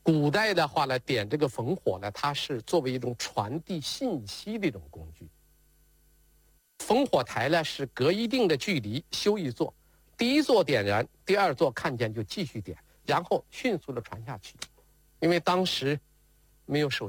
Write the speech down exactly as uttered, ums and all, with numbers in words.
古代的话呢，点这个烽火呢，它是作为一种传递信息的一种工具。烽火台呢是隔一定的距离修一座，第一座点燃，第二座看见就继续点，然后迅速的传下去。因为当时没有手